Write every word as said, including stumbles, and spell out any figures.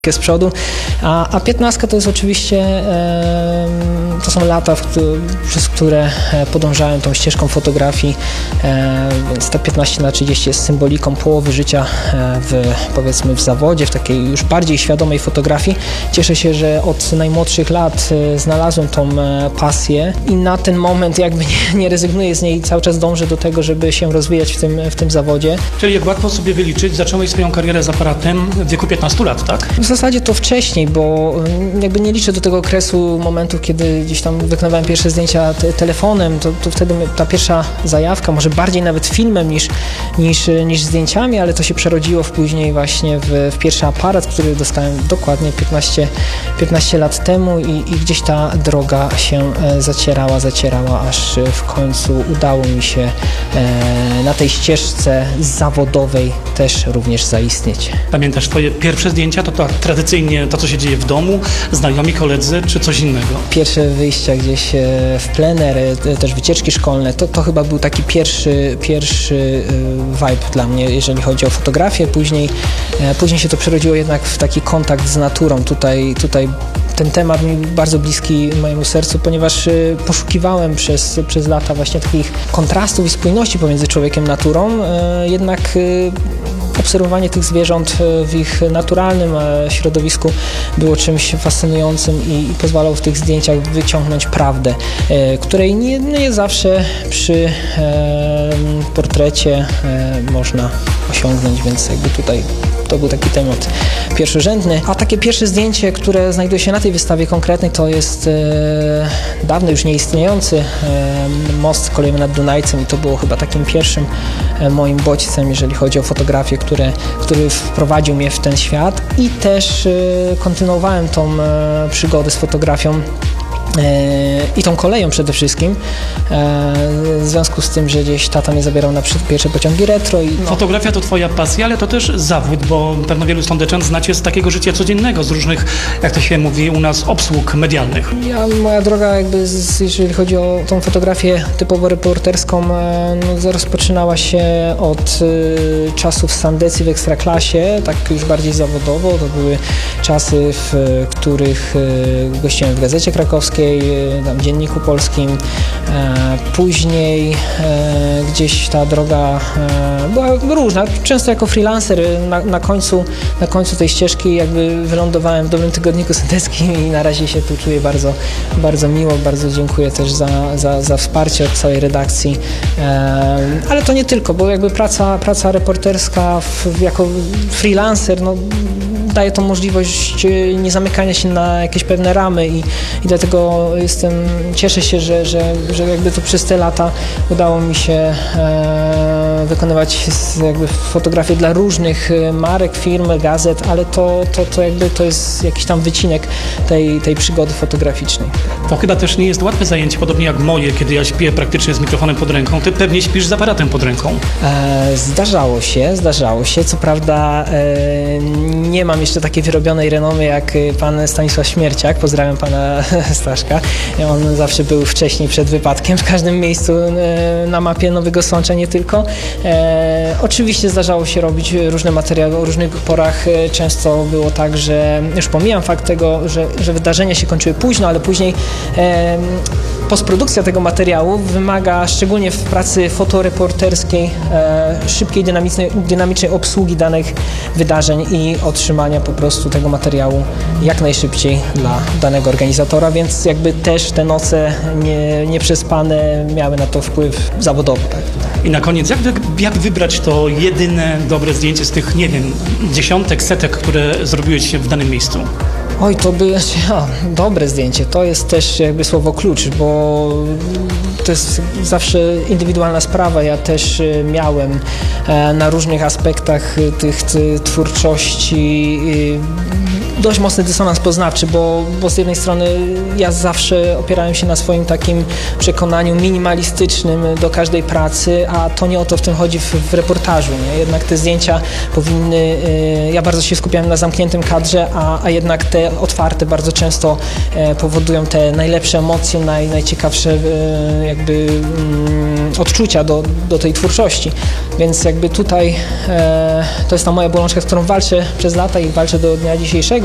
z przodu, a, a piętnastka to jest oczywiście, e, to są lata, w któ przez które podążałem tą ścieżką fotografii, e, więc ta piętnaście na trzydzieści jest symboliką połowy życia w, powiedzmy, w zawodzie, w takiej już bardziej świadomej fotografii. Cieszę się, że od najmłodszych lat znalazłem tą pasję i na ten moment jakby nie, nie rezygnuję z niej i cały czas dążę do tego, żeby się rozwijać w tym, w tym zawodzie. Czyli jak łatwo sobie wyliczyć, zacząłeś swoją karierę z aparatem w wieku piętnastu lat, tak? W zasadzie to wcześniej, bo jakby nie liczę do tego okresu momentów, kiedy gdzieś tam wykonywałem pierwsze zdjęcia te telefonem, to, to wtedy ta pierwsza zajawka, może bardziej nawet filmem niż, niż, niż zdjęciami, ale to się przerodziło w później właśnie w, w pierwszy aparat, który dostałem dokładnie piętnaście, piętnaście lat temu i, i gdzieś ta droga się zacierała, zacierała, aż w końcu udało mi się e, na tej ścieżce zawodowej też również zaistnieć. Pamiętasz twoje pierwsze zdjęcia? To, to tradycyjnie to, co się dzieje w domu, znajomi, koledzy, czy coś innego? Pierwsze wyjścia gdzieś w plener, też wycieczki szkolne, to, to chyba był taki pierwszy, pierwszy vibe dla mnie, jeżeli chodzi o fotografię. Później, później się to przerodziło jednak w taki kontakt z naturą. Tutaj, tutaj ten temat mi bardzo bliski mojemu sercu, ponieważ poszukiwałem przez, przez lata właśnie takich kontrastów i spójności pomiędzy człowiekiem a naturą. Jednak obserwowanie tych zwierząt w ich naturalnym środowisku było czymś fascynującym i, i pozwalało w tych zdjęciach wyciągnąć prawdę, e, której nie, nie zawsze przy e, portrecie e, można osiągnąć, więc jakby tutaj to był taki temat pierwszorzędny. A takie pierwsze zdjęcie, które znajduje się na tej wystawie konkretnej, to jest e, dawno już nieistniejący e, most kolejowy nad Dunajcem i to było chyba takim pierwszym e, moim bodźcem, jeżeli chodzi o fotografię, które, który wprowadził mnie w ten świat i też e, kontynuowałem tą e, przygodę z fotografią i tą koleją przede wszystkim, w związku z tym, że gdzieś tata mnie zabierał na pierwsze pociągi retro. I no. Fotografia to twoja pasja, ale to też zawód, bo pewno wielu sądeczan znacie z takiego życia codziennego, z różnych, jak to się mówi u nas, obsług medialnych. Ja, moja droga jakby, z, jeżeli chodzi o tą fotografię typowo reporterską, no, rozpoczynała się od y, czasów Sandecji w Ekstraklasie, tak już bardziej zawodowo. To były czasy, w których y, gościłem w Gazecie Krakowskiej, tam Dzienniku Polskim. Później gdzieś ta droga była różna. Często jako freelancer na, na, końcu, na końcu tej ścieżki jakby wylądowałem w dobrym tygodniku sądeckim i na razie się tu czuję bardzo, bardzo miło. Bardzo dziękuję też za, za, za wsparcie od całej redakcji. Ale to nie tylko, bo jakby praca, praca reporterska w, jako freelancer, no, daje tą możliwość nie zamykania się na jakieś pewne ramy i, i dlatego jestem, cieszę się, że, że, że jakby to przez te lata udało mi się e, wykonywać jakby fotografię dla różnych marek, firm, gazet, ale to, to, to jakby to jest jakiś tam wycinek tej, tej przygody fotograficznej. To chyba też nie jest łatwe zajęcie, podobnie jak moje, kiedy ja śpię praktycznie z mikrofonem pod ręką. Ty pewnie śpisz z aparatem pod ręką. E, zdarzało się, zdarzało się. Co prawda e, nie mam jeszcze takiej wyrobionej renomy jak pan Stanisław Śmierciak. Pozdrawiam pana Staszka. On zawsze był wcześniej przed wypadkiem w każdym miejscu e, na mapie Nowego Sącza, nie tylko. E, oczywiście zdarzało się robić różne materiały o różnych porach. E, często było tak, że już pomijam fakt tego, że, że wydarzenia się kończyły późno, ale później e, postprodukcja tego materiału wymaga, szczególnie w pracy fotoreporterskiej, e, szybkiej, dynamicznej, dynamicznej obsługi danych wydarzeń i otrzymania po prostu tego materiału jak najszybciej dla danego organizatora, więc jakby też te noce nie, nieprzespane miały na to wpływ zawodowy. Tak? I na koniec, jak, jak wybrać to jedyne dobre zdjęcie z tych, nie wiem, dziesiątek, setek, które zrobiłeś w danym miejscu? Oj, to by, o, dobre zdjęcie, to jest też jakby słowo klucz, bo to jest zawsze indywidualna sprawa. Ja też miałem na różnych aspektach tych twórczości dość mocny dysonans poznawczy, bo, bo z jednej strony ja zawsze opierałem się na swoim takim przekonaniu minimalistycznym do każdej pracy, a to nie o to w tym chodzi w, w reportażu, nie? Jednak te zdjęcia powinny, ja bardzo się skupiałem na zamkniętym kadrze, a, a jednak te otwarte bardzo często powodują te najlepsze emocje, naj, najciekawsze jakby mm, odczucia do, do tej twórczości, więc jakby tutaj e, to jest ta moja bolączka, z którą walczę przez lata i walczę do dnia dzisiejszego.